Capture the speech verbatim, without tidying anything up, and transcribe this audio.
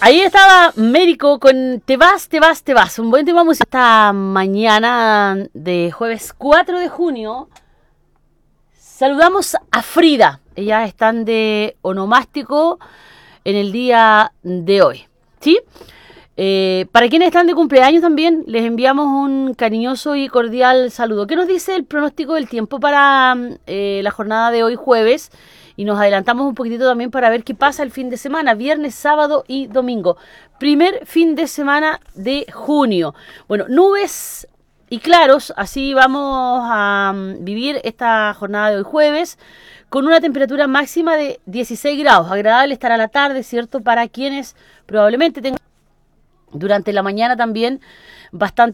Ahí estaba Mérico con Te vas, te vas, te vas. Un buen tema musical esta mañana de jueves cuatro de junio. Saludamos a Frida. Ellas están de onomástico en el día de hoy. ¿Sí? Eh, para quienes están de cumpleaños también, les enviamos un cariñoso y cordial saludo. ¿Qué nos dice el pronóstico del tiempo para eh, la jornada de hoy jueves? Y nos adelantamos un poquitito también para ver qué pasa el fin de semana, viernes, sábado y domingo. Primer fin de semana de junio. Bueno, nubes y claros, así vamos a um, vivir esta jornada de hoy jueves, con una temperatura máxima de dieciséis grados. Agradable estar a la tarde, ¿cierto? Para quienes probablemente tengan durante la mañana también bastante